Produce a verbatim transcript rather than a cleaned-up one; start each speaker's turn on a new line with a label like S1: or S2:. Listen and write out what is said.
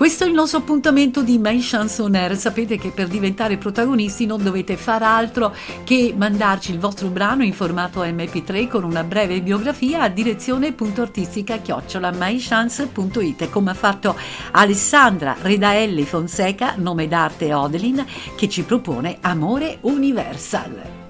S1: Questo è il nostro appuntamento di My Chanson Air. Sapete che per diventare protagonisti non dovete far altro che mandarci il vostro brano in formato emme pi tre con una breve biografia a direzione punto artistica chiocciola mychance punto it, come ha fatto Alessandra Redaelli Fonseca, nome d'arte Odelin, che ci propone Amore Universal.